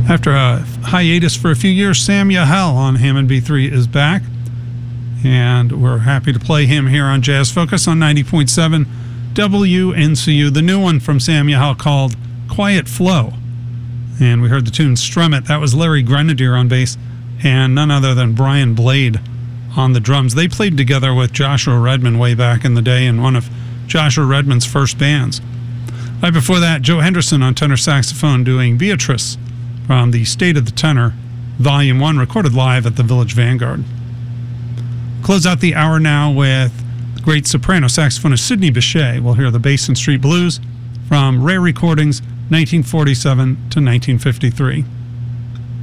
After a hiatus for a few years, Sam Yahel on Hammond B3 is back. And we're happy to play him here on Jazz Focus on 90.7 WNCU. The new one from Sam Yahel called Quiet Flow. And we heard the tune Strum It. That was Larry Grenadier on bass and none other than Brian Blade on the drums. They played together with Joshua Redman way back in the day in one of Joshua Redman's first bands. Right before that, Joe Henderson on tenor saxophone doing Beatrice from the State of the Tenor, Volume 1, recorded live at the Village Vanguard. Close out the hour now with the great soprano saxophonist Sidney Bechet. We'll hear the Basin Street Blues from Rare Recordings, 1947 to 1953.